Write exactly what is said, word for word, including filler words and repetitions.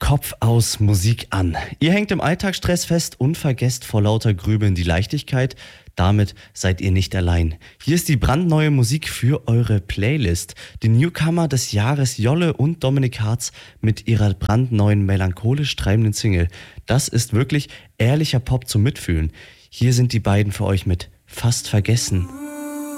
Kopf aus, Musik an. Ihr hängt im Alltagsstress fest und vergesst vor lauter Grübeln die Leichtigkeit. Damit seid ihr nicht allein. Hier ist die brandneue Musik für eure Playlist. Die Newcomer des Jahres Jolle und Dominik Hartz mit ihrer brandneuen melancholisch treibenden Single. Das ist wirklich ehrlicher Pop zum Mitfühlen. Hier sind die beiden für euch mit Fast vergessen.